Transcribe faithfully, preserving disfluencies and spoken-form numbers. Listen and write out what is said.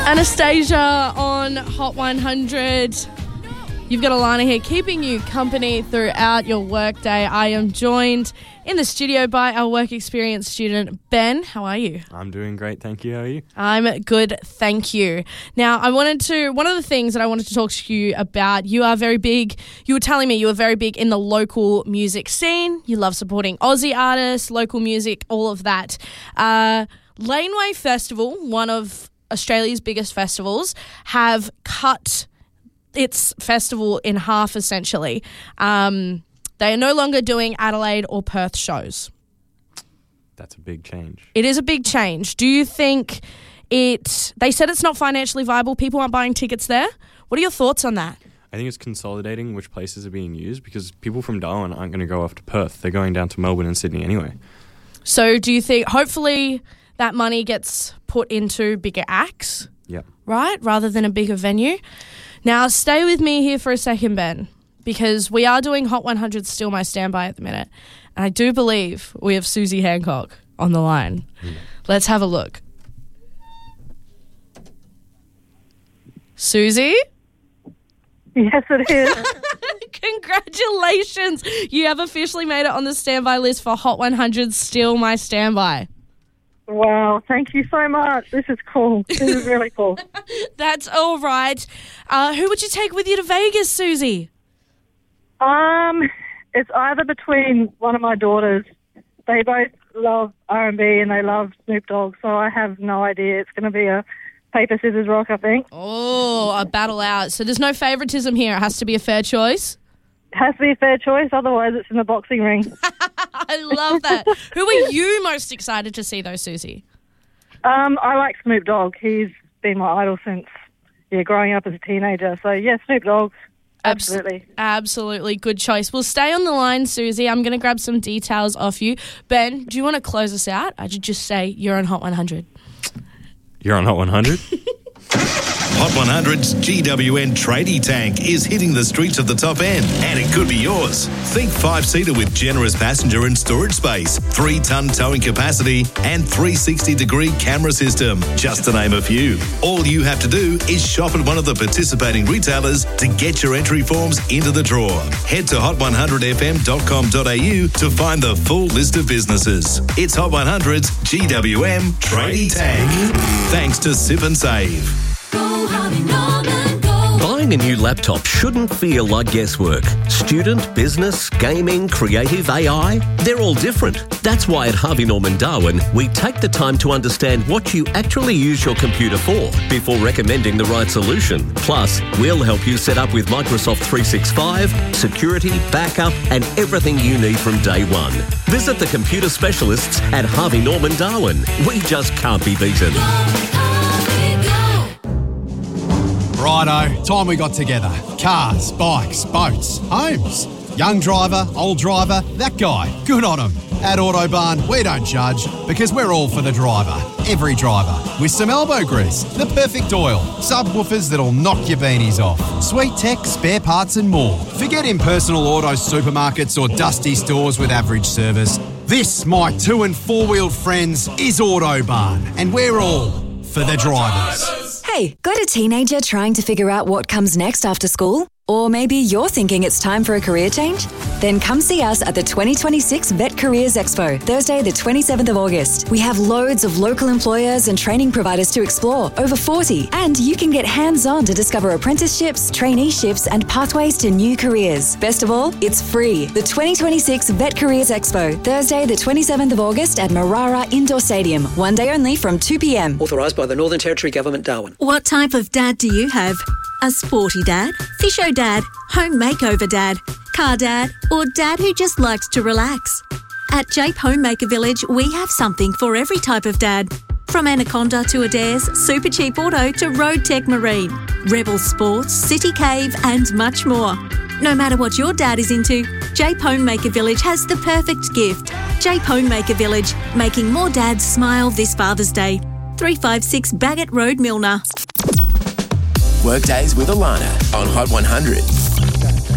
Anastasia on Hot one hundred. You've got Alana here keeping you company throughout your workday. I am joined in the studio by our work experience student, Ben. How are you? I'm doing great, thank you. How are you? I'm good, thank you. Now, I wanted to, one of the things that I wanted to talk to you about, you are very big, you were telling me you were very big in the local music scene. You love supporting Aussie artists, local music, all of that. Uh, Laneway Festival, one of Australia's biggest festivals, have cut its festival in half, essentially. Um, they are no longer doing Adelaide or Perth shows. That's a big change. It is a big change. Do you think it... They said it's not financially viable. People aren't buying tickets there. What are your thoughts on that? I think it's consolidating which places are being used because people from Darwin aren't going to go off to Perth. They're going down to Melbourne and Sydney anyway. So do you think... Hopefully that money gets put into bigger acts, yeah, right, rather than a bigger venue. Now, stay with me here for a second, Ben, because we are doing Hot one hundred Still My Standby at the minute. And I do believe we have Susie Hancock on the line. Mm. Let's have a look. Susie? Yes, it is. Congratulations. You have officially made it on the standby list for Hot one hundred Still My Standby. Wow, thank you so much. This is cool. This is really cool. That's all right. Uh, who would you take with you to Vegas, Susie? Um, it's either between one of my daughters. They both love R and B and they love Snoop Dogg, so I have no idea. It's going to be a paper, scissors, rock, I think. Oh, a battle out. So there's no favouritism here. It has to be a fair choice? It has to be a fair choice, otherwise it's in the boxing ring. I love that. Who are you most excited to see, though, Susie? Um, I like Snoop Dogg. He's been my idol since, yeah, growing up as a teenager. So, yeah, Snoop Dogg, absolutely. Abs- absolutely. Good choice. Well, stay on the line, Susie. I'm going to grab some details off you. Ben, do you want to close us out? I should just say you're on Hot one hundred. You're on Hot one hundred? Hot one hundred's G W N tradie tank is hitting the streets of the top end, and it could be yours. Think five-seater with generous passenger and storage space, three-ton towing capacity, and three sixty degree camera system, just to name a few. All you have to do is shop at one of the participating retailers to get your entry forms into the draw. Head to hot one hundred f m dot com dot a u to find the full list of businesses. It's Hot one hundred's G W M tradie tank. Thanks to Sip and Save. Buying a new laptop shouldn't feel like guesswork. Student, business, gaming, creative, A I, they're all different. That's why at Harvey Norman Darwin, we take the time to understand what you actually use your computer for before recommending the right solution. Plus, we'll help you set up with Microsoft three sixty-five, security, backup, and everything you need from day one. Visit the computer specialists at Harvey Norman Darwin. We just can't be beaten. Righto, time we got together. Cars, bikes, boats, homes. Young driver, old driver, that guy. Good on him. At Autobarn, we don't judge because we're all for the driver. Every driver. With some elbow grease, the perfect oil, subwoofers that'll knock your beanies off, sweet tech, spare parts and more. Forget impersonal auto supermarkets or dusty stores with average service. This, my two and four-wheeled friends, is Autobarn, and we're all for the drivers. Hey, got a teenager trying to figure out what comes next after school? Or maybe you're thinking it's time for a career change? Then come see us at the twenty twenty-six Vet Careers Expo, Thursday the twenty-seventh of August. We have loads of local employers and training providers to explore, over forty, and you can get hands-on to discover apprenticeships, traineeships and pathways to new careers. Best of all, it's free. The twenty twenty-six Vet Careers Expo, Thursday the twenty-seventh of August at Marara Indoor Stadium. One day only from two p m. Authorised by the Northern Territory Government, Darwin. What type of dad do you have? A sporty dad, fisho dad, home makeover dad, car dad, or dad who just likes to relax? At Jape Homemaker Village, we have something for every type of dad. From Anaconda to Adairs, Super Cheap Auto to Road Tech Marine, Rebel Sports, City Cave and much more. No matter what your dad is into, Jape Homemaker Village has the perfect gift. Jape Homemaker Village, making more dads smile this Father's Day. three fifty-six Bagot Road, Milner. Workdays with Alana on Hot one hundred.